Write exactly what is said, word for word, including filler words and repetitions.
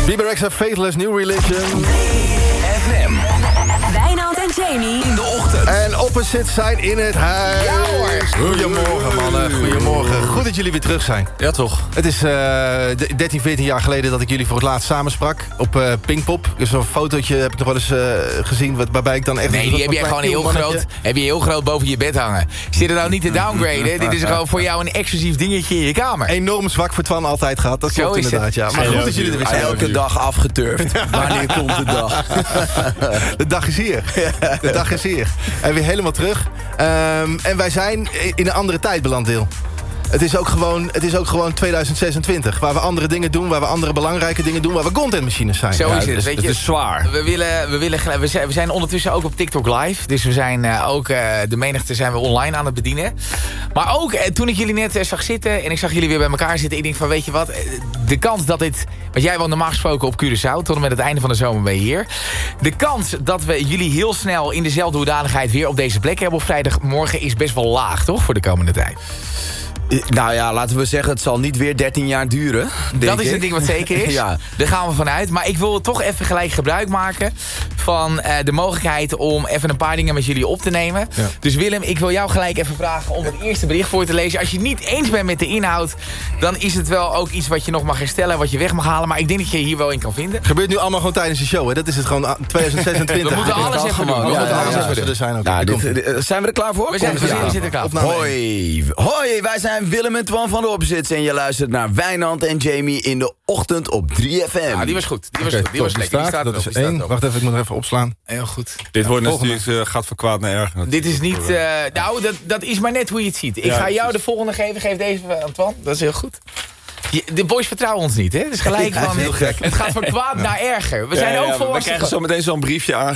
Bieber Rexha, Faithless, New Religion. F M. Wijnand en Jamie. In de ochtend. En opposites zijn in het huis. Ja hoor. Goedemorgen mannen, goedemorgen. Goed dat jullie weer terug zijn. Ja, toch? Het is uh, dertien, veertien jaar geleden dat ik jullie voor het laatst samensprak. Op uh, Pinkpop. Dus zo'n fotootje heb ik nog wel eens uh, gezien. Wat, waarbij ik dan echt... Nee, die heb jij gewoon heel groot, heb je heel groot boven je bed hangen. Zit er nou niet te downgraden. Dit is gewoon voor jou een exclusief dingetje in je kamer. Enorm zwak voor Twan altijd gehad. Dat klopt inderdaad, ja. Maar goed dat jullie er weer zijn. Elke dag afgeturfd. Wanneer komt de dag? De dag is hier. De dag is hier. En weer helemaal terug. Um, en wij zijn in een andere tijd beland, Deel. Het is, ook gewoon, het is ook gewoon tweeduizend zesentwintig. Waar we andere dingen doen, waar we andere belangrijke dingen doen... waar we contentmachines zijn. Zo is het, dus, weet je. Het is zwaar. We, willen, we, willen, we, zijn, we zijn ondertussen ook op TikTok live. Dus we zijn uh, ook, uh, de menigte zijn we online aan het bedienen. Maar ook, uh, toen ik jullie net uh, zag zitten... en ik zag jullie weer bij elkaar zitten... ik denk van, weet je wat, de kans dat dit... want jij woont normaal gesproken op Curaçao... tot en met het einde van de zomer ben je hier. De kans dat we jullie heel snel in dezelfde hoedanigheid... weer op deze plek hebben op vrijdagmorgen... is best wel laag, toch, voor de komende tijd? Nou ja, laten we zeggen, het zal niet weer dertien jaar duren. Dat is ik. een ding wat zeker is. Ja. Daar gaan we vanuit. Maar ik wil toch even gelijk gebruik maken van uh, de mogelijkheid om even een paar dingen met jullie op te nemen. Ja. Dus Willem, ik wil jou gelijk even vragen om het eerste bericht voor te lezen. Als je het niet eens bent met de inhoud, dan is het wel ook iets wat je nog mag herstellen, wat je weg mag halen. Maar ik denk dat je hier wel in kan vinden. Gebeurt nu allemaal gewoon tijdens de show, hè? Dat is het gewoon tweeduizend zesentwintig. We moeten Ja, alles dat even kan doen. gewoon. We Ja, moeten ja, alles ja, even ja, doen. er zijn ook. Nou, Er dit, komt- dit- zijn we er klaar voor? We zijn, Komt we het? zitten, we Ja. zitten klaar. Opname. Hoi, hoi, wij zijn Willem en Twan van de Opposites en je luistert naar Wijnand en Jamie in de ochtend op drie F M. Ja, die was goed. Die was Oké, goed. Die was top, lekker. Die staat dat erop, is die staat één. erop. Wacht even, ik moet er even opslaan. Heel goed. Dit wordt volgende. natuurlijk uh, gaat van kwaad naar erger. Dit is niet... Uh, nou, dat, dat is maar net hoe je het ziet. Ik Ja, ga jou precies. de volgende geven. Geef deze aan Twan. Dat is heel goed. Je, de boys vertrouwen ons niet, hè? Dus gelijk Ja, van... heel gek. Het gaat van kwaad naar erger. We zijn Ja, ja, ook ja, we volwassen. krijgen zo meteen zo'n briefje